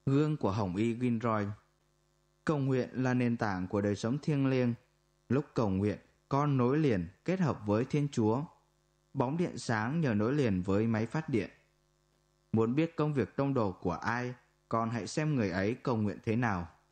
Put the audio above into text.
Gương của Hồng Y Gilroy. Cầu nguyện là nền tảng của đời sống thiêng liêng. Lúc cầu nguyện, con nối liền kết hợp với Thiên Chúa. Bóng điện sáng nhờ nối liền với máy phát điện. Muốn biết công việc tông đồ của ai, con hãy xem người ấy cầu nguyện thế nào.